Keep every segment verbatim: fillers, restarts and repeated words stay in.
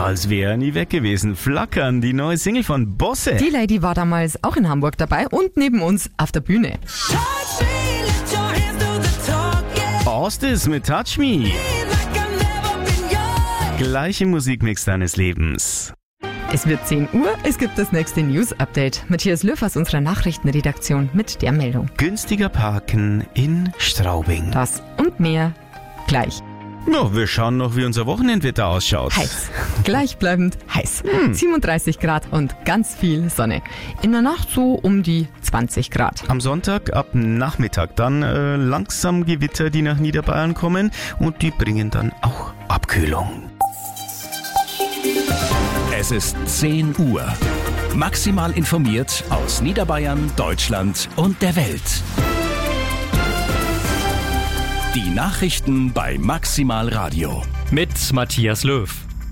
Als wäre er nie weg gewesen. Flackern, die neue Single von Bosse. Die Lady war damals auch in Hamburg dabei und neben uns auf der Bühne. Ostis mit Touch Me. Gleiche Musikmix deines Lebens. Es wird zehn Uhr, es gibt das nächste News-Update. Matthias Löw aus unserer Nachrichtenredaktion mit der Meldung. Günstiger parken in Straubing. Das und mehr gleich. Ja, wir schauen noch, wie unser Wochenendwetter ausschaut. Heiß. Gleichbleibend heiß. Hm. siebenunddreißig Grad und ganz viel Sonne. In der Nacht so um die zwanzig Grad. Am Sonntag ab Nachmittag dann äh, langsam Gewitter, die nach Niederbayern kommen und die bringen dann auch Abkühlung. Es ist zehn Uhr. Maximal informiert aus Niederbayern, Deutschland und der Welt. Die Nachrichten bei Maximal Radio. Mit Matthias Löw.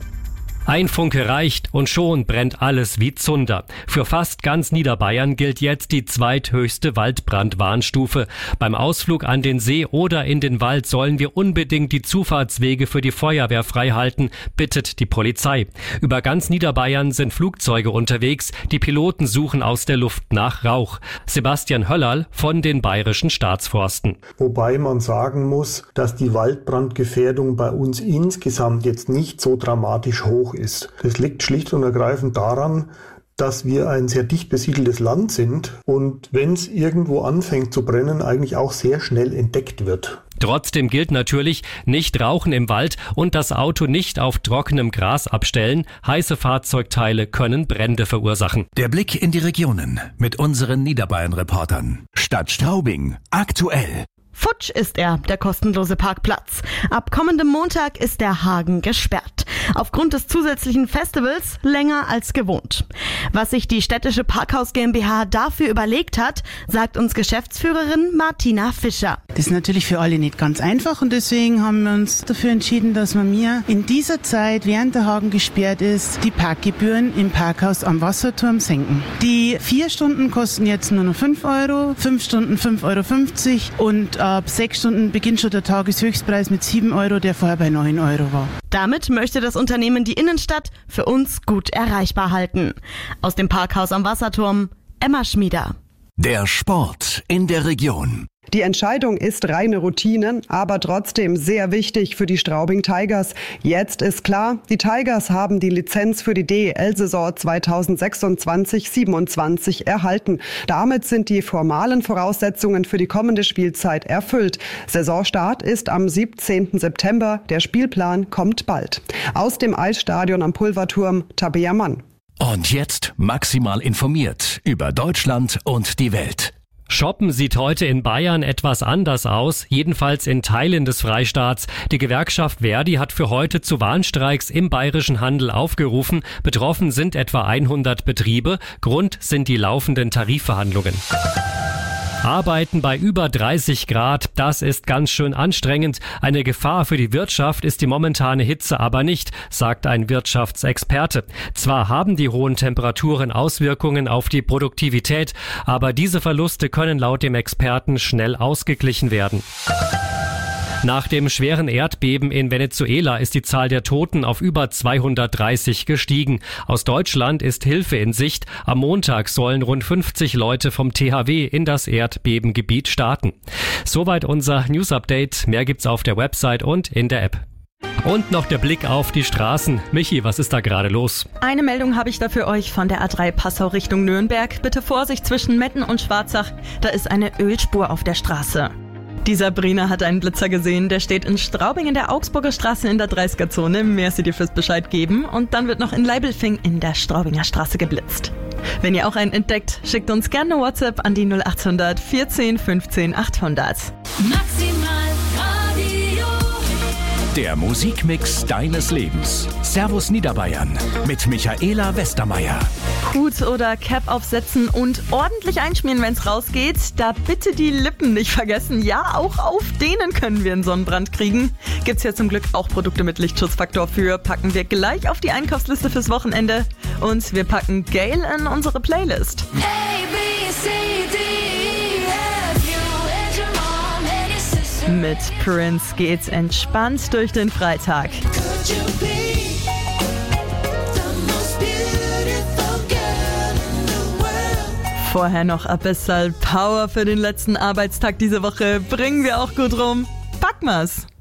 Ein Funke reicht und schon brennt alles wie Zunder. Für fast ganz Niederbayern gilt jetzt die zweithöchste Waldbrandwarnstufe. Beim Ausflug an den See oder in den Wald sollen wir unbedingt die Zufahrtswege für die Feuerwehr freihalten, bittet die Polizei. Über ganz Niederbayern sind Flugzeuge unterwegs. Die Piloten suchen aus der Luft nach Rauch. Sebastian Höllerl von den Bayerischen Staatsforsten. Wobei man sagen muss, dass die Waldbrandgefährdung bei uns insgesamt jetzt nicht so dramatisch hoch ist. Das liegt schlicht und ergreifend daran, dass wir ein sehr dicht besiedeltes Land sind und wenn es irgendwo anfängt zu brennen, eigentlich auch sehr schnell entdeckt wird. Trotzdem gilt natürlich, nicht rauchen im Wald und das Auto nicht auf trockenem Gras abstellen. Heiße Fahrzeugteile können Brände verursachen. Der Blick in die Regionen mit unseren Niederbayern-Reportern. Stadt Straubing, aktuell. Futsch ist er, der kostenlose Parkplatz. Ab kommendem Montag ist der Hagen gesperrt. Aufgrund des zusätzlichen Festivals länger als gewohnt. Was sich die städtische Parkhaus GmbH dafür überlegt hat, sagt uns Geschäftsführerin Martina Fischer. Das ist natürlich für alle nicht ganz einfach und deswegen haben wir uns dafür entschieden, dass wir mir in dieser Zeit, während der Hagen gesperrt ist, die Parkgebühren im Parkhaus am Wasserturm senken. Die vier Stunden kosten jetzt nur noch fünf Euro, fünf Stunden fünf Euro fünfzig und ab sechs Stunden beginnt schon der Tageshöchstpreis mit sieben Euro, der vorher bei neun Euro war. Damit möchte das Unternehmen die Innenstadt für uns gut erreichbar halten. Aus dem Parkhaus am Wasserturm, Emma Schmieder. Der Sport in der Region. Die Entscheidung ist reine Routine, aber trotzdem sehr wichtig für die Straubing Tigers. Jetzt ist klar, die Tigers haben die Lizenz für die D E L-Saison zweitausendsechsundzwanzig siebenundzwanzig erhalten. Damit sind die formalen Voraussetzungen für die kommende Spielzeit erfüllt. Saisonstart ist am siebzehnten September. Der Spielplan kommt bald. Aus dem Eisstadion am Pulverturm, Tabea Mann. Und jetzt maximal informiert über Deutschland und die Welt. Shoppen sieht heute in Bayern etwas anders aus, jedenfalls in Teilen des Freistaats. Die Gewerkschaft Verdi hat für heute zu Warnstreiks im bayerischen Handel aufgerufen. Betroffen sind etwa hundert Betriebe. Grund sind die laufenden Tarifverhandlungen. Arbeiten bei über dreißig Grad, das ist ganz schön anstrengend. Eine Gefahr für die Wirtschaft ist die momentane Hitze aber nicht, sagt ein Wirtschaftsexperte. Zwar haben die hohen Temperaturen Auswirkungen auf die Produktivität, aber diese Verluste können laut dem Experten schnell ausgeglichen werden. Nach dem schweren Erdbeben in Venezuela ist die Zahl der Toten auf über zweihundertdreißig gestiegen. Aus Deutschland ist Hilfe in Sicht. Am Montag sollen rund fünfzig Leute vom T H W in das Erdbebengebiet starten. Soweit unser News-Update. Mehr gibt's auf der Website und in der App. Und noch der Blick auf die Straßen. Michi, was ist da gerade los? Eine Meldung habe ich da für euch von der A drei Passau Richtung Nürnberg. Bitte Vorsicht zwischen Metten und Schwarzach. Da ist eine Ölspur auf der Straße. Die Sabrina hat einen Blitzer gesehen, der steht in Straubing in der Augsburger Straße in der dreißiger-Zone. Merci dir fürs Bescheid geben. Und dann wird noch in Leibelfing in der Straubinger Straße geblitzt. Wenn ihr auch einen entdeckt, schickt uns gerne eine WhatsApp an die null acht hundert vierzehn fünfzehn achthundert. Maximal Radio. Der Musikmix deines Lebens. Servus Niederbayern mit Michaela Westermeier. Hut oder Cap aufsetzen und ordentlich einschmieren, wenn's rausgeht. Da bitte die Lippen nicht vergessen. Ja, auch auf denen können wir einen Sonnenbrand kriegen. Gibt's ja zum Glück auch Produkte mit Lichtschutzfaktor für. Packen wir gleich auf die Einkaufsliste fürs Wochenende. Und wir packen Gail in unsere Playlist. A, B, C, D, E, F, U, and your mom and your sister. Mit Prince geht's entspannt durch den Freitag. Could you be Vorher noch ein bisschen Power für den letzten Arbeitstag diese Woche. Bringen wir auch gut rum. Packen wir's!